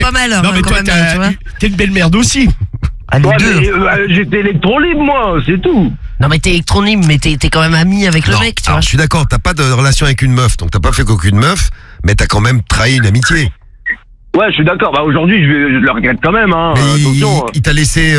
pas mal. Non, mais quand toi, même, tu vois. t'es une belle merde aussi. Ah, les Ouais, deux. mais, j'étais électron libre, moi, c'est tout. Non, mais t'es électronique, mais t'es quand même ami avec le Non, mec, tu alors, vois. je suis d'accord, t'as pas de relation avec une meuf, donc t'as pas fait qu'aucune meuf, mais t'as quand même trahi une amitié. Ouais, je suis d'accord. Bah, aujourd'hui, je le regrette quand même, hein. Mais Attention. il t'a laissé,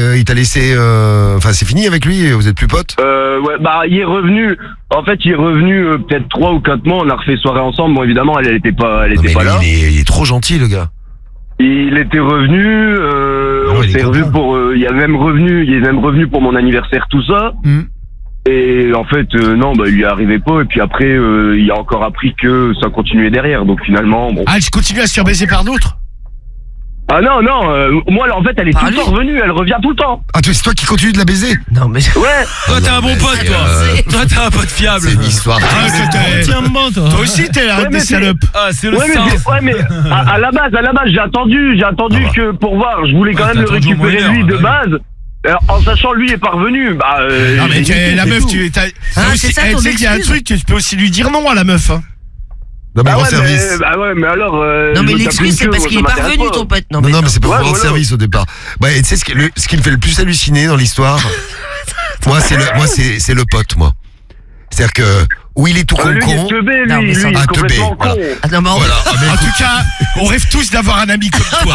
enfin c'est fini avec lui, vous êtes plus potes? Ouais, bah, il est revenu. En fait, il est revenu peut-être 3 ou 4 mois. On a refait soirée ensemble. Bon, évidemment, elle était pas Non, mais pas lui, là. il est trop gentil, le gars. Il était revenu. On il est s'est revu content. pour. Il est même revenu pour mon anniversaire, tout ça. Et en fait, non, bah, il lui arrivait pas. Et puis après, il a encore appris que ça continuait derrière. Donc finalement, bon. Ah, je continue à se faire baiser par d'autres? Ah non, moi, en fait, elle est Par tout le lui. temps revenue. Elle revient tout le temps. Ah, c'est toi qui continues de la baiser? Non, mais. Ouais. Toi, t'es non, un bon mais pote, c'est, toi. Toi, t'es un pote fiable. C'est une histoire. Ah, c'était... Tiens, bon, toi. Toi aussi, t'es la reine mais des c'est- salopes. Ah, c'est le Ouais, mais à la base, j'ai attendu Ah bah. que pour voir. Je voulais quand Ouais, même le t'as attendu au moins récupérer une heure, lui de bah base. En sachant lui est parvenu. Bah. Non, mais j'ai la niqué, meuf, c'est tout. c'est ça, tu ton sais qu'il y a un excuse. truc, tu peux aussi lui dire non à la meuf. Hein. Non, mais Ah rends ouais, service. mais alors. Non, mais je me tape l'excuse, une c'est queue, parce moi, qu'il ça est pas m'intéresse revenu, pas. ton pote. Non, mais c'est pour Ouais, vous rendre voilà. service au départ. Ouais, et tu sais ce qui me fait le plus halluciner dans l'histoire? Moi, c'est le pote, moi. C'est-à-dire que, où il est tout Lui, il con. est teubé, Non, mais lui. ça Lui, il va. est Ah, teubé, complètement voilà. con. Ah, non, mais Voilà. Ah, mais En tout cas, on rêve tous d'avoir un ami comme toi.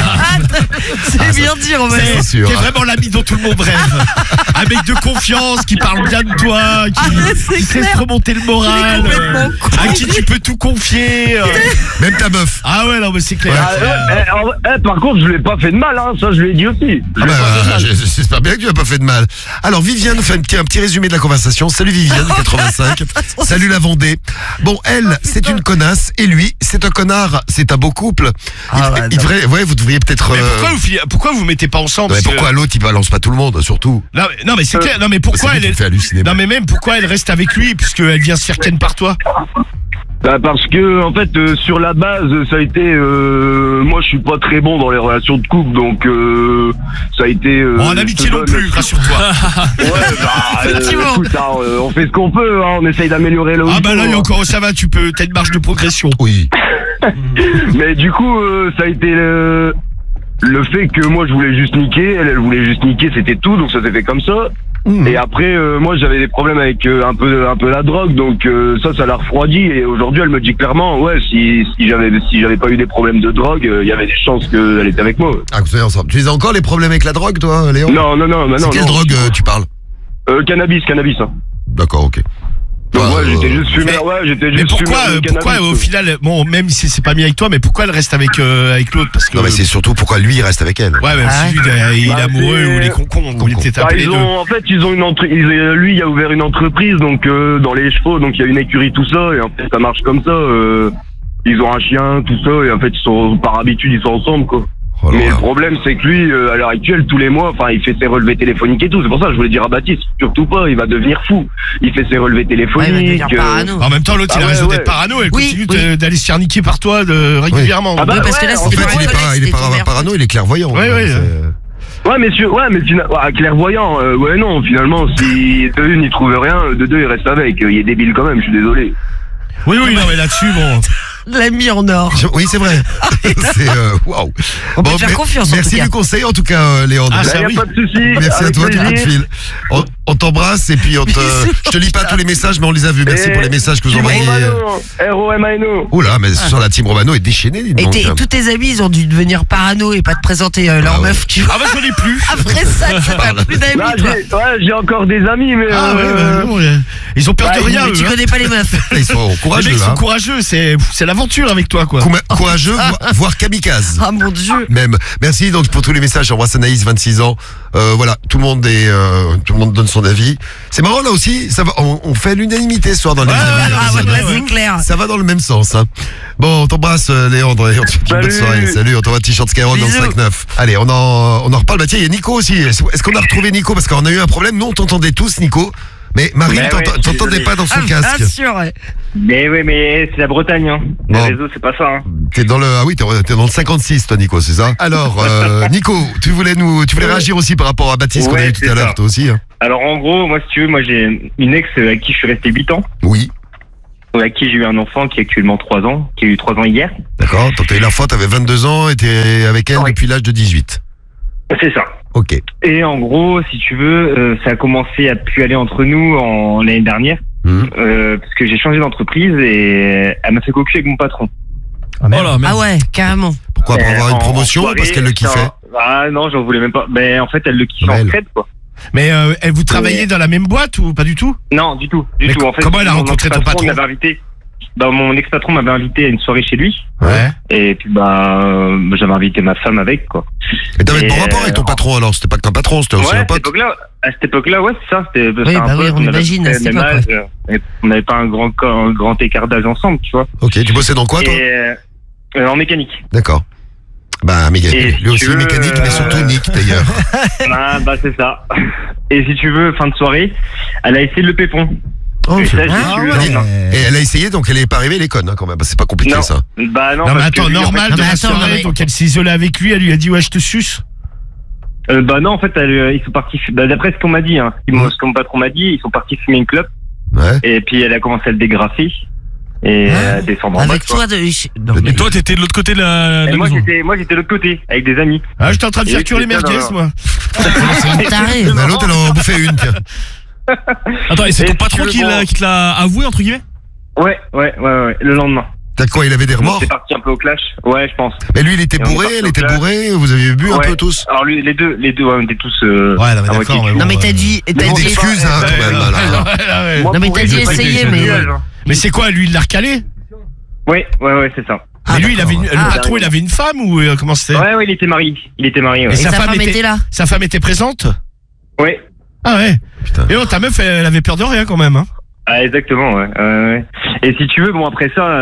c'est bien dire, on va c'est sûr. T'es vraiment l'ami dont tout le monde rêve. Un mec de confiance qui parle bien de toi, c'est qui sait clair. te remonter le moral, Il est complètement con. à qui tu peux tout confier. Même ta meuf. Ah ouais, non, mais c'est clair. Par contre, je lui ai pas fait de mal, hein. Ça, je lui ai dit aussi. Ah bah, j'espère bien que tu n'as pas fait de mal. Alors, Viviane nous fait un petit résumé de la conversation. Salut Viviane, 85. Salut la Vendée. Bon, elle, c'est une connasse, et lui, c'est un connard. C'est un beau couple. Ah ouais, Il devrait, ouais, vous devriez peut-être. Mais pourquoi vous mettez pas ensemble? Ouais, Parce que- pourquoi l'autre il balance pas tout le monde, surtout? Non, mais c'est clair. Non, mais pourquoi C'est lui qui elle me fait halluciner. Non, mais même pourquoi elle reste avec lui puisqu'elle vient se faire ken par toi? Bah, parce que en fait sur la base ça a été moi je suis pas très bon dans les relations de couple donc ça a été Bon, en amitié non plus, rassure-toi. ouais bah Effectivement. écoute, hein, on fait ce qu'on peut hein, on essaye d'améliorer là où Ah il bah faut, là, il y a hein. encore, ça va, t'as une marge de progression. Oui. Mais du coup ça a été le fait que moi je voulais juste niquer, elle voulait juste niquer, c'était tout, donc ça s'est fait comme ça. Et après moi j'avais des problèmes avec un peu la drogue, donc ça l'a refroidi, et aujourd'hui elle me dit clairement ouais si j'avais pas eu des problèmes de drogue, il y avait des chances qu'elle était avec moi. Ah, vous soyez ensemble. Tu as encore les problèmes avec la drogue, toi, Léon? Non, bah C'est non. quelle non. drogue tu parles? Cannabis hein. D'accord, ok. Donc Bah, ouais, j'étais juste fumeur, Mais pourquoi au final, bon, même si c'est pas mis avec toi, mais pourquoi elle reste avec l'autre? Parce que Non, mais c'est surtout pourquoi lui il reste avec elle. ouais, même Ah si lui, il est Bah, amoureux c'est- ou les concons, comme il était Bah, appelé les deux. en fait, ils ont lui, il a ouvert une entreprise, donc dans les chevaux, donc il y a une écurie, tout ça, et en fait, ça marche comme ça. Ils ont un chien, tout ça, et en fait, ils sont par habitude, ils sont ensemble, quoi. Oh là Mais là. le problème, c'est que lui, à l'heure actuelle, tous les mois, enfin, il fait ses relevés téléphoniques et tout. C'est pour ça que je voulais dire à Baptiste, surtout pas, il va devenir fou. Il fait ses relevés Ouais, il va téléphoniques. devenir parano. En même temps, l'autre, il a Ah ouais, raison ouais. d'être parano, elle Oui, continue oui. d'aller se faire niquer par toi régulièrement. Ah bah, Oui, parce que là, ouais, En c'était fait, pas il est un pas, collègue, c'était ton meilleur parano, il est clairvoyant. Ouais, ouais. Ouais, mais finalement, clairvoyant, ouais, non, finalement, si de une, il trouve rien, de deux, il reste avec. Il est débile quand même, je suis désolé. Oui, non, mais là-dessus, bon. L'ami en or. Oui, c'est vrai. C'est waouh. On peut faire confiance, en Merci tout cas. du conseil en tout cas, Léandre. Ah, Bah, ça y a oui. pas de souci. Merci à avec toi du coup de plaisir. fil. On t'embrasse et puis je te lis pas tous les messages, mais on les a vus. Merci Et pour les messages que vous Team envoyez. Romano, R-O-M-A-N-O. Oula, mais sur la team Romano est déchaînée, dites Et donc. tous tes amis, ils ont dû devenir parano et pas te présenter leur ouais. meuf, tu vois. Ah bah, j'en ai plus. Après ça, tu n'as plus d'amis, Là, toi. j'ai encore des amis, mais. Ah ouais, bah, non, ils ont peur de rien, Mais eux. tu hein. connais pas les meufs. Ils sont Les courageux, mecs sont hein. courageux, c'est l'aventure avec toi, quoi. Courageux, voire kamikaze. Ah mon Dieu. Même. Merci donc pour tous les messages. J'embrasse Anaïs, 26 ans. Voilà, tout le monde donne son avis. C'est marrant là aussi. Ça va, on fait l'unanimité ce soir dans les avis. Ah ouais, là, là, c'est clair. Ça va dans le même sens. Hein. Bon, on t'embrasse, Léandre. Et on te souhaite une bonne Salut. soirée. Salut, on t'envoie un t-shirt Skyrock dans le Bisous. 5-9. Allez, on en reparle. Bah tiens, il y a Nico aussi. Est-ce qu'on a retrouvé Nico? Parce qu'on a eu un problème. Nous, on t'entendait tous, Nico. Mais Marine, Mais ouais, t'entendais désolé. pas dans son Ah, casque. bien sûr, ouais. Mais oui, mais c'est la Bretagne, hein. Les Bon. réseaux, c'est pas ça, hein. T'es dans le, ah oui, t'es dans le 56, toi, Nico, c'est ça? Alors, Nico, tu voulais réagir aussi par rapport à Baptiste qu'on a Ouais, eu tout c'est à l'heure, ça. toi aussi, hein? Alors, en gros, moi, si tu veux, moi, j'ai une ex avec qui je suis resté 8 ans. Oui. avec qui j'ai eu un enfant qui a actuellement 3 ans, qui a eu 3 ans hier. D'accord. Donc t'as eu l'enfant, t'avais 22 ans et t'es avec elle depuis l'âge de 18. C'est ça. Ok. Et en gros, si tu veux, ça a commencé à plus aller entre nous en l'année dernière. Parce que j'ai changé d'entreprise et elle m'a fait cocu avec mon patron. Ah ouais, carrément. Pourquoi? Pour avoir une promotion ou parce qu'elle le kiffait? Ah non, j'en voulais même pas. Mais en fait, elle le kiffait en fait, quoi. Mais vous travaillez dans la même boîte ou pas du tout? Non, du tout. Mais En fait, comment elle a rencontré ton patron? m'avait invité. Mon ex-patron m'avait invité à une soirée chez lui. Ouais. Et puis j'avais invité ma femme avec, quoi. Et t'avais de bon rapport avec ton patron alors? C'était pas qu'un patron, c'était aussi un pote? À cette époque-là, ouais, c'est ça. C'était Oui, un pote, on imagine, à cette époque, et on n'avait pas un grand écart d'âge ensemble, tu vois. Ok, tu bossais dans quoi, toi? En mécanique. D'accord. Bah, mécanique. Lui aussi, veux, mécanique, mais surtout Nick, d'ailleurs. Ah, bah, c'est ça. Et si tu veux, fin de soirée, elle a essayé de le pépon. Oh, Et ça, c'est Et elle a essayé, donc elle est pas arrivée, les connes, hein, quand même. C'est pas compliqué, Non. ça. Bah, non. Non, mais parce attends, que lui, normal en de fait, la soirée, donc elle s'est isolée avec lui, elle lui a dit ouais, je te suce. Bah, non, en fait, ils sont partis. Bah, d'après ce qu'on m'a dit, ce que mon patron m'a dit, ils sont partis fumer une clope. Ouais. Et puis, elle a commencé à le dégrafer. Et à descendre en bas. Avec toi, non, Et toi, t'étais de l'autre côté de la Et moi, maison. j'étais de l'autre côté, avec des amis. Ah, j'étais en train de faire Et cuire les c'est ça, merguez, non. moi. c'est taré. Bah, l'autre, elle en bouffait une, tiens. Attends, et c'est Et ton si patron tu veux, qui bon. te l'a avoué, entre guillemets? Ouais, le lendemain. T'as quoi, il avait des remords? C'est parti un peu au clash. Ouais, je pense. Mais lui, il était Et on est bourré, parti elle au était clash. bourrée, vous avez bu un Ouais. peu tous? Alors, les deux, ouais, on était tous. Ouais, non, mais à d'accord, moitié mais cul. bon. Non, mais t'as dit. Il y a T'as des dit. excuses, hein, quand même, là. Moi, Non, mais pour t'as lui, dit j'ai pas essayer, été mais- génial, hein. Mais c'est quoi, lui, il l'a recalé? Ouais, c'est ça. Mais lui, il avait le Ah, patron, il avait une femme ou comment c'était? Ouais, il était marié. Ouais. Mais Et sa femme était là. Sa femme était présente? Ouais. Ah ouais. Putain. Et oh, ta meuf, elle avait peur de rien quand même, hein. Ah, exactement, ouais. Et si tu veux, bon, après ça,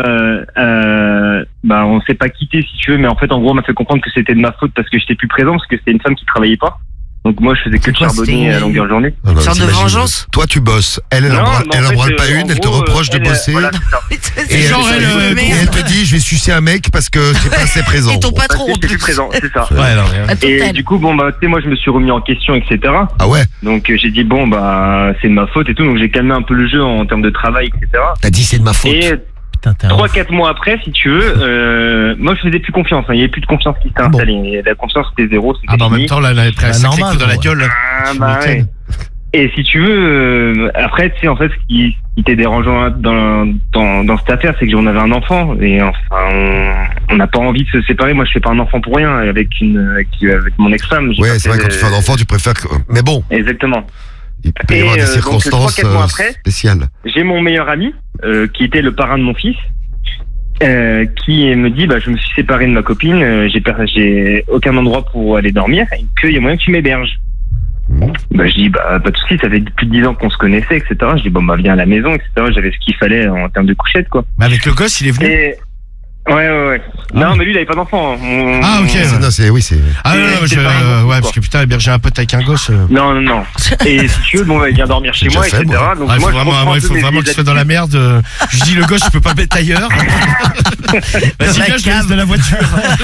bah, on s'est pas quitté, si tu veux, mais en fait, en gros, on m'a fait comprendre que c'était de ma faute parce que j'étais plus présent, parce que c'était une femme qui travaillait pas. Donc moi, je faisais que de quoi, charbonner c'était à longueur de journée. Ah, non, Sorte de t'imagines, vengeance? Toi, tu bosses. Elle Non, embralle, mais elle en fait, embralle pas en une, elle te gros, reproche de elle, bosser. voilà, c'est ça. Et genre, elle, et elle te dit, je vais sucer un mec parce que t'es pas assez présent. Et ton Parce patron que en j'étais plus plus. présent, c'est ça. Ouais, non, mais. À Et total. du coup, bon, bah, tu sais, moi, je me suis remis en question, etc. Ah ouais? Donc, j'ai dit, bon, bah, c'est de ma faute et tout. Donc, j'ai calmé un peu le jeu en termes de travail, etc. T'as dit c'est de ma faute. Et Putain, t'es un 3-4 mois après, si tu veux, moi, je faisais plus confiance. Il y avait plus de confiance qui s'était installée. La confiance, c'était zéro. C'était Ah bah en fini. même temps, là, elle avait pris un sacré normal, coup dans la ouais. gueule. Là. Ah, Tu bah, m'étonnes. ouais. Et si tu veux, après, tu sais, en fait, ce qui était dérangeant dans cette affaire, c'est que j'en avais un enfant. Et enfin, on n'a pas envie de se séparer. Moi, je fais pas un enfant pour rien. Avec mon ex-femme. j'ai Ouais, pas c'est vrai, fait- quand tu fais un enfant, tu préfères que. Mais bon, Exactement. il peut y avoir Et, des donc, circonstances 3-4 mois après, spéciales. J'ai mon meilleur ami, qui était le parrain de mon fils, qui me dit, bah, je me suis séparé de ma copine, j'ai aucun endroit pour aller dormir, et qu'il y a moyen que tu m'héberges. Bah, je dis, bah, pas de soucis, ça fait plus de 10 ans qu'on se connaissait, etc. Je dis, bon, bah, viens à la maison, etc. J'avais ce qu'il fallait en termes de couchette, quoi. Mais avec le gosse, il est venu. Et, ouais. Non, mais lui, il avait pas d'enfant. Ah, ok. Non, c'est, oui, c'est. Ah non, non, c'est pas un ouais, gosse, parce quoi. que putain, héberger un pote avec un gosse. Non. Et si tu veux, bon, bah, il vient dormir chez J'ai moi, déjà fait, etc. moi. Donc, Ah, il faut moi, je vraiment, comprends un il peu faut mes vraiment que tu sois dans la merde. Je dis, le gosse, je peux pas le mettre ailleurs. Vas-y, la viens, je te laisse cave. de la voiture.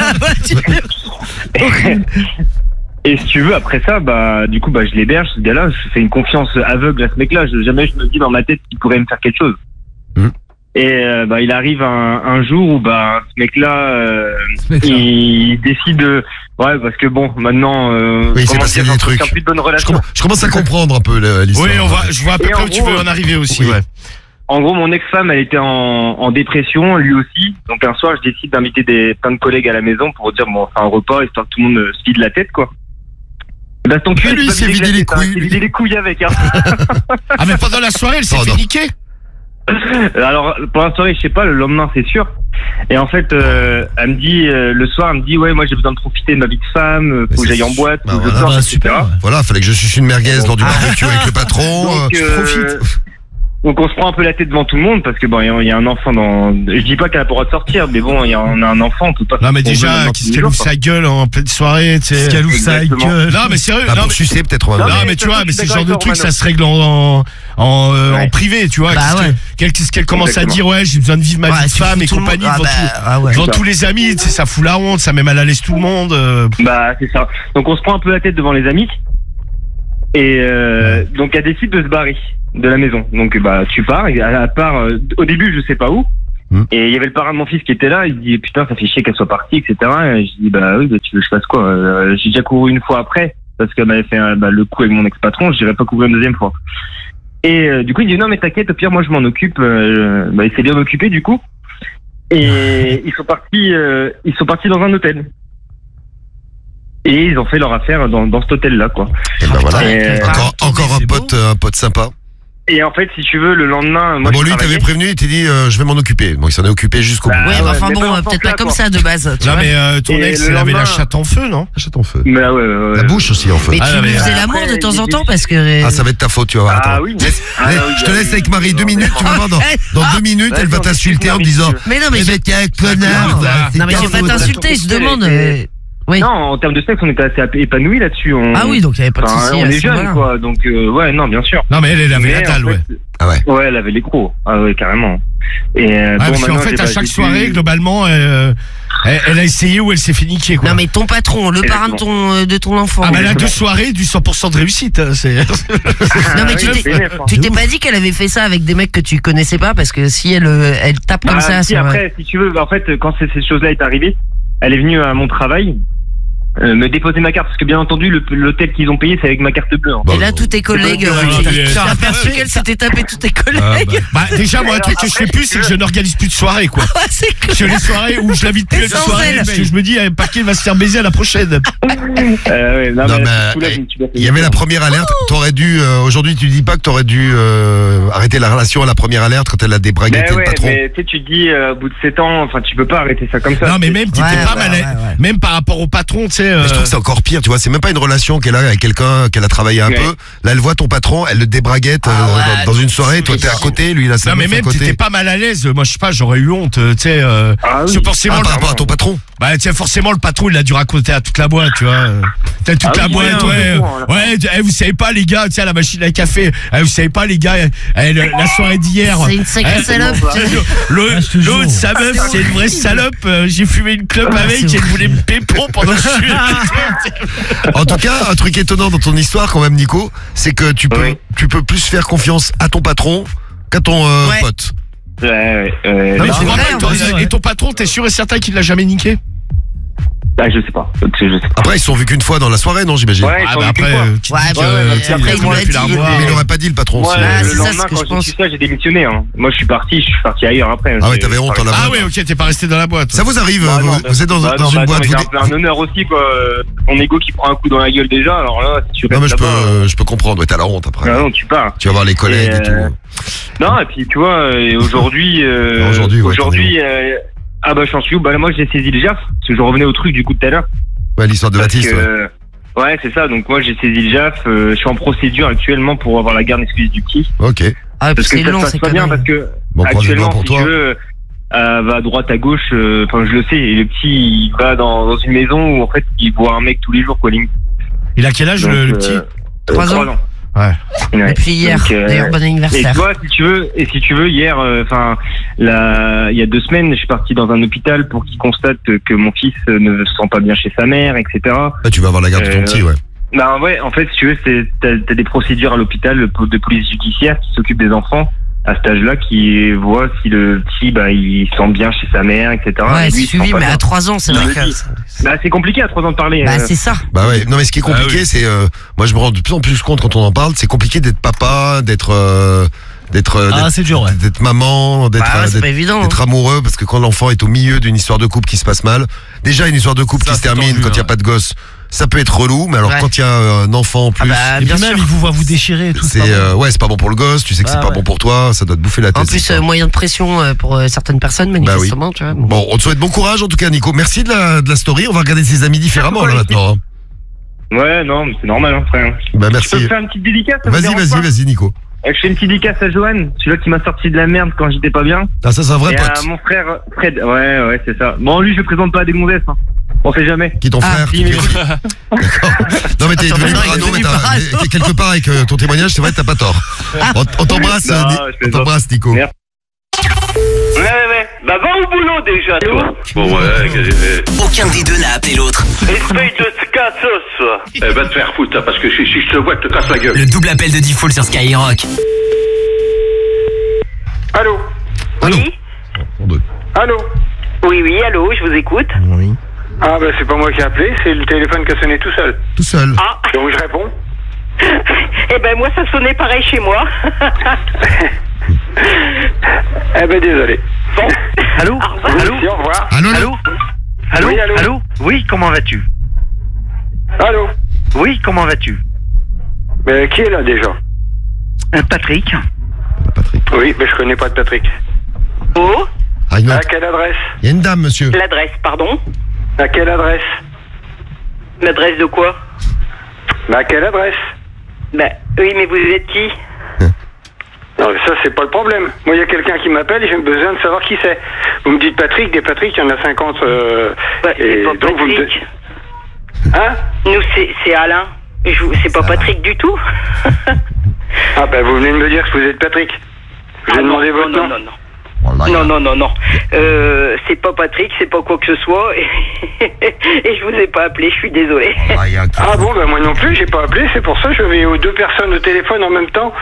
Et si tu veux, après ça, bah, du coup, bah, je l'héberge, ce gars-là, je fais une confiance aveugle à ce mec-là. Jamais je me dis dans ma tête qu'il pourrait me faire quelque chose. Et bah, il arrive un jour où bah, ce mec-là, il décide de... Ouais, parce que bon, maintenant, Oui, il s'est comment passé dire, des j'entretiens trucs. plus de bonnes Je, relations. je commence à comprendre un peu l'histoire. Oui, je vois à peu Et près en où tu gros, veux en arriver aussi, oui. ouais. En gros, mon ex-femme, elle était en dépression, lui aussi. Donc un soir, je décide d'inviter plein de collègues à la maison pour dire, bon, on fait un repas, histoire que tout le monde se vide la tête, quoi. Bah, ton cul, Mais lui, tu il s'est vas vidé la les tête, hein. couilles, Il s'est lui. vidé les couilles avec, hein. Ah, mais pendant la soirée, elle s'est Oh, fait non. niquer. Alors, pour la soirée, je sais pas, le lendemain, c'est sûr. Et en fait, elle me dit, le soir, elle me dit, ouais, moi, j'ai besoin de profiter de ma vie de femme, Mais faut que c'est j'aille en boîte, bah faut que je voilà. sorte, Bah, etc. super. Ouais. Voilà, fallait que je suce une merguez lors du barbecue avec le patron. Donc, tu profites. Donc on se prend un peu la tête devant tout le monde parce que bon, il y a un enfant dans. Je dis pas qu'elle a pas le droit de sortir, mais bon, on a un enfant, on peut pas. Non, mais on veut déjà, maintenant qu'est-ce tous les qu'elle jours, ouvre quoi. sa gueule en pleine soirée, tu sais. Qu'est-ce qu'elle ouvre sa Exactement. gueule. Non, mais sérieux, Ah, non, pour mais... sucer, peut-être. Non, Non, mais mais tu ça, vois, je mais suis c'est le genre de d'accord truc, avec ça toi, se règle en Ouais. privé, tu vois. Bah Qu'est-ce qu'elle commence à Exactement. dire, ouais, j'ai besoin de vivre ma vie de tu femme fous et tout le compagnie monde. devant devant tous les amis, tu sais, ça fout la honte, ça met mal à l'aise tout le monde. Bah c'est ça. Donc on se prend un peu la tête devant les amis. Et donc elle décide de se barrer de la maison. Donc tu pars, et elle part au début je sais pas où. Et il y avait le parrain de mon fils qui était là, il dit putain ça fait chier qu'elle soit partie, etc. Et je dis oui, tu veux que je fasse quoi? J'ai déjà couru une fois après, parce qu'elle m'avait fait le coup avec mon ex-patron, je dirais pas courir une deuxième fois. Et du coup il dit non mais t'inquiète, au pire moi je m'en occupe, il s'est bien occupé du coup. Et ils sont partis dans un hôtel. Et ils ont fait leur affaire dans cet hôtel là quoi. Et ben voilà. Et, Encore un pote sympa. Et en fait, si tu veux, le lendemain, moi, lui, il t'avait prévenu, il t'a dit, je vais m'en occuper. Bon, il s'en est occupé jusqu'au bout. Ouais, mais enfin mais bon, pas peut-être là, pas comme quoi. ça de base. Tu Non, vois. mais ton Et ex, le elle avait la lendemain- chatte en feu, non? La chatte en feu. Mais ouais. La bouche aussi en feu. Mais tu mais- lui faisais Après, l'amour de temps en il- temps parce que. Ah, ça va être ta faute, tu vas voir. Ah Attends. oui. Je te laisse avec Marie 2 minutes, tu vas voir. Dans 2 minutes, elle va t'insulter en disant, Mais non, mais eh ben, t'es un connard. non, mais je vais pas t'insulter, je demande. Oui. Non, en termes de sexe, on était assez épanouis là-dessus. Ah oui, donc il n'y avait pas de souci. On à est ce jeunes, moment-là. quoi. Donc, ouais, non, bien sûr. Non, mais elle avait la Mais, dalle, en fait, ouais. Ah ouais. Ouais, elle avait les crocs. Ah ouais, carrément. Et Parce qu'en maintenant, fait, à chaque j'ai soirée, pu- globalement, elle a essayé ou elle s'est fait niquer, quoi. Non, mais ton patron, le parrain de ton enfant. Ah, bah, elle a 2 soirées, du 100% de réussite. hein, C'est. Non, mais Ah, oui, c'est net, hein. tu t'es pas dit qu'elle avait fait ça avec des mecs que tu connaissais pas parce que si elle tape comme ça si, sur. après, si tu veux, en fait, quand ces choses-là est arrivée, elle est venue à mon travail. Me déposer ma carte parce que bien entendu l'hôtel qu'ils ont payé c'est avec ma carte bleue. Hein. Et là, tous tes collègues, tu as aperçu qu'elle s'était tapé tous tes collègues. Bah, déjà, moi, un truc que je fais plus, c'est que je n'organise plus de soirée, quoi. C'est clair. Je fais les soirées où je l'invite plus à une Sans soirée elle. parce que je me dis, Paquet va se faire baiser à la prochaine. Ouais, Non, mais, il y avait la première alerte. T'aurais dû, aujourd'hui, tu dis pas que t'aurais dû arrêter la relation à la première alerte quand elle a débragué Mais le ouais, patron. mais tu sais, tu te dis au bout de 7 ans, enfin tu peux pas arrêter ça comme ça. Non, mais même, t'étais Ouais, pas ouais, mal, ouais. même par rapport au patron, tu sais. Mais je trouve que c'est encore pire, tu vois. C'est même pas une relation qu'elle a avec quelqu'un qu'elle a travaillé un Ouais. peu. Là, elle voit ton patron, elle le débraguette Ah ouais, dans une soirée. Toi, t'es à côté, lui, il a sa Non, mais meuf à même, côté. t'étais pas mal à l'aise. Moi, je sais pas, j'aurais eu honte, tu sais. Ah oui. C'est forcément Ah, le par rapport à ton patron. Bah tiens, forcément le patron il a dû raconter à toute la boîte, tu vois. T'as toute Ah la oui, boîte, ouais, ouais. Ouais, vous savez pas les gars, tiens la machine à café. Vous savez pas les gars, la soirée d'hier. C'est une sacrée salope. L'autre, sa meuf, c'est une vraie salope. J'ai fumé une clope avec, c'est elle voulait me pépo pendant que je suis. En tout cas, un truc étonnant dans ton histoire, quand même, Nico, c'est que tu Oui. peux plus faire confiance à ton patron qu'à ton Ouais. pote. Ouais. Non, mais Non, tu crois vrai, pas, toi, ouais. et ton patron, t'es sûr et certain qu'il l'a jamais niqué? Ah, je sais pas. Après, ils se sont vus qu'une fois dans la soirée, non, j'imagine. Ouais, Ah, ils sont bah vécus après, quoi. tu Ouais, dis bah, que, ouais, tu sais, après, il aurait il pu l'a la dit, revoir. Mais il aurait pas dit le patron. Moi, c'est- Ah, c'est le ça, lendemain, ce que quand je j'ai pense. su ça, j'ai démissionné. Hein. Moi, je suis parti ailleurs après. Ah ouais, J'ai- t'avais honte en la Ah boîte. ouais, ok, t'es pas resté dans la boîte. Ça vous arrive, Bah, non, vous êtes dans bah, dans non, une bah, boîte. attends, vous mais j'ai un peu un honneur aussi, quoi. Ton ego qui prend un coup dans la gueule déjà, alors là, si tu Non, mais restes là-bas, je peux comprendre. Ouais, t'as la honte après. ah non, tu pars. Tu vas voir les collègues et tout. Non, et puis tu vois, aujourd'hui, Aujourd'hui, ouais, ah bah j'en suis où? Bah moi j'ai saisi le JAF, parce que je revenais au truc du coup tout à l'heure. Ouais, l'histoire de Parce Baptiste. Ouais. que, ouais, c'est ça. Donc moi j'ai saisi le JAF. Je suis en procédure actuellement pour avoir la garde exclusive du petit. Ok. Ah, Parce que c'est ça long, se passe c'est pas quand bien même. parce que Bon, croise les doigts actuellement, pour si toi. tu veux, va à droite, à gauche. Enfin, je le sais. Et le petit, il va dans une maison où en fait il voit un mec tous les jours, quoi. Limite. Il a quel âge Donc, le petit? 3 ans. Ouais. Ouais. Depuis hier. Donc, D'ailleurs, bon Et anniversaire. tu vois, si tu veux, hier, enfin, il y a 2 semaines, je suis parti dans un hôpital pour qu'il constate que mon fils ne se sent pas bien chez sa mère, etc. Là, tu vas avoir la garde de ton petit, ouais. Bah ouais, en fait, si tu veux, t'as des procédures à l'hôpital de police judiciaire qui s'occupent des enfants à cet âge-là, qui voient si le petit, bah, il se sent bien chez sa mère, etc. Ouais, Et c'est lui, il se sent suivi, pas mais bien. à 3 ans, c'est Non, vrai mais que. Bah, c'est compliqué à 3 ans de parler. Bah, c'est ça. Bah ouais. Non, mais ce qui est compliqué, oui. c'est, moi, je me rends de plus en plus compte quand on en parle, c'est compliqué d'être papa, d'être Ah, c'est dur, ouais. d'être maman, Bah, ouais, c'est pas évident. d'être amoureux, parce que quand l'enfant est au milieu d'une histoire de couple qui se passe mal, déjà une histoire de couple Ça, qui se c'est termine tendu, quand il n'y a ouais. pas de gosse, ça peut être relou, mais alors Ouais. quand il y a un enfant en Ah, plus, bah, Et bien puis même, sûr. il vous voit vous déchirer et tout. c'est pas bon. ouais, c'est pas bon pour le gosse, tu sais que Bah, c'est pas ouais. bon pour toi, ça doit te bouffer la tête. En cette plus, histoire. moyen de pression pour certaines personnes, manifestement, tu vois. Bon, on te souhaite bon courage en tout cas, Nico. Merci de la story. On va regarder ses amis différemment là maintenant. hein. Ouais, non, mais c'est normal, hein, frère. Bah Je peux merci. faire une petite dédicace? ça vous Vas-y, dérange vas-y, pas vas-y, Nico. Je fais une petite dédicace à Johan, celui-là qui m'a sorti de la merde quand j'étais pas bien. Ah, ça c'est un vrai Et pote. à mon frère Fred. Ouais, c'est ça. Bon, lui, je le présente pas à des gonzesses. Hein. On sait jamais. Qui est ton Ah, frère si, mais- D'accord. Non mais t'es Attends, devenu non, il est parano, mais devenu mais quelque part avec ton témoignage, c'est vrai, t'as pas tort. On t'embrasse, Non, je on plaisante. t'embrasse, Nico. Merci. Ouais. Bah, va au boulot déjà, toi. Bon, ouais, Aucun des deux n'a appelé l'autre. Espèce de scat. la sauce, toi. Va te faire foutre, parce que si je te vois, je te casse la gueule. Le double appel de D-Fool sur Skyrock. Allô? Oui. Allô? Oui, allô, je vous écoute. Oui. Ah bah c'est pas moi qui ai appelé, c'est le téléphone qui a sonné tout seul. Tout seul. Ah. Donc je réponds. Eh ben moi ça sonnait pareil chez moi. Eh ben désolé. Bon. Allô? Allô? Au revoir. Allô? Allô? Oui, allô? Allô? Oui, comment vas-tu? Allô? Oui, comment vas-tu? Mais qui est là déjà? Patrick. Oui, mais je connais pas de Patrick. Oh, Ah, une À autre. quelle adresse? Il y a une dame, monsieur. l'adresse, pardon. À quelle adresse? L'adresse de quoi? À quelle adresse? Ben oui, mais vous êtes qui? Non, ça c'est pas le problème. Moi, il y a quelqu'un qui m'appelle et j'ai besoin de savoir qui c'est. Vous me dites Patrick, des Patrick, il y en a 50. Bah, c'est pas donc vous me Patrick. Hein? Nous, c'est Alain. C'est pas Patrick du tout. Ah ben vous venez de me dire que vous êtes Patrick. Je vous ai demandé votre nom. Non. C'est pas Patrick, c'est pas quoi que ce soit. Et je vous ai pas appelé, je suis désolé. Ah bon, ben moi non plus, j'ai pas appelé, c'est pour ça que je vais aux deux personnes au téléphone en même temps.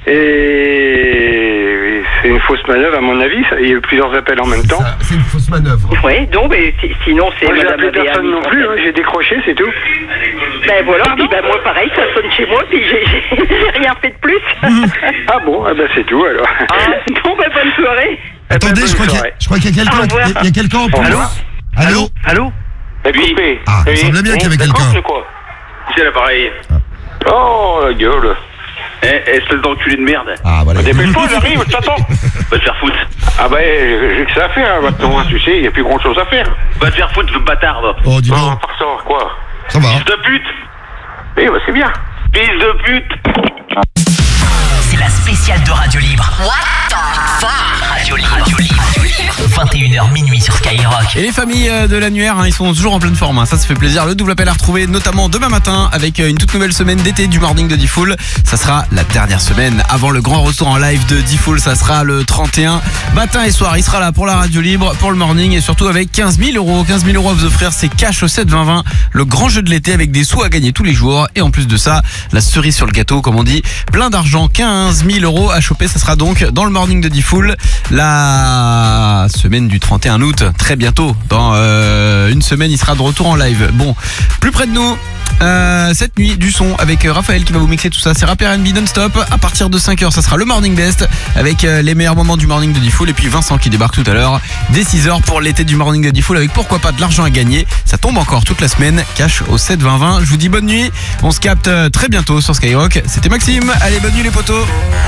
Et c'est une fausse manœuvre à mon avis, il y a eu plusieurs appels en même temps. C'est une fausse manœuvre. Ouais, donc, mais sinon c'est Moi j'ai Madame appelé Abéa. personne non plus, hein, j'ai décroché, c'est tout. Ben voilà, puis ben moi pareil, ça sonne chez moi, puis j'ai rien fait de plus. Ah bon, eh ben c'est tout alors. Bon, ben bonne soirée. Attendez, bonne je crois soirée. qu'il y a quelqu'un. Au revoir. Il y a quelqu'un en plus. Allô? Allô? Coupé. Ah, il me semblait bien qu'il y avait quelqu'un. quoi? C'est l'appareil. Oh la gueule. Espèce d'enculé de merde. Ah, voilà. Dépêche-toi, j'arrive, je t'attends. Va te faire foutre. Ah bah j'ai que ça à faire maintenant, hein, tu sais, il n'y a plus grand chose à faire. Va te faire foutre, bâtard, va. Oh, dis Non, donc. par ça, quoi? Ça va. Fils de pute. Oui, bah c'est bien. Fils de pute. C'est la spéciale de Radio Libre. What the fuck? Radio Libre. 21h minuit sur Skyrock. Et les familles de l'annuaire, ils sont toujours en pleine forme, hein. Ça fait plaisir. Le double appel à retrouver notamment demain matin avec une toute nouvelle semaine d'été du Morning de D-Fool. Ça sera la dernière semaine avant le grand retour en live de D-Fool. Ça sera le 31 matin et soir. Il sera là pour la radio libre, pour le morning et surtout avec 15 000 euros. 15 000 euros à vous offrir, c'est cash au 7-20-20. Le grand jeu de l'été avec des sous à gagner tous les jours. Et en plus de ça, la cerise sur le gâteau, comme on dit, plein d'argent. 15 000 euros à choper. Ça sera donc dans le morning de D-Fool. La semaine du 31 août, très bientôt. Dans une semaine, il sera de retour en live. Bon, plus près de nous. Cette nuit du son avec Raphaël qui va vous mixer tout ça. C'est Rap R&B non-stop. À partir de 5h, ça sera le Morning Best avec les meilleurs moments du Morning de D-Fool. Et puis Vincent qui débarque tout à l'heure dès 6h pour l'été du Morning de D-Fool avec pourquoi pas de l'argent à gagner. Ça tombe encore toute la semaine. Cash au 7-20-20. Je vous dis bonne nuit. On se capte très bientôt sur Skyrock. C'était Maxime. Allez, bonne nuit les potos.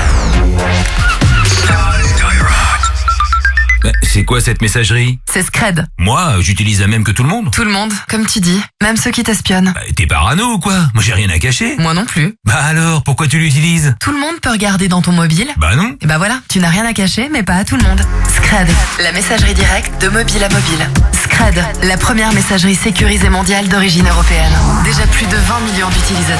C'est quoi cette messagerie? C'est Scred. Moi, j'utilise la même que tout le monde. Tout le monde, comme tu dis, même ceux qui t'espionnent. T'es parano ou quoi? Moi j'ai rien à cacher. Moi non plus. Bah alors, pourquoi tu l'utilises? Tout le monde peut regarder dans ton mobile. Bah non. Et bah voilà, tu n'as rien à cacher, mais pas à tout le monde. Scred, la messagerie directe de mobile à mobile. Scred, la première messagerie sécurisée mondiale d'origine européenne. Déjà plus de 20 millions d'utilisateurs.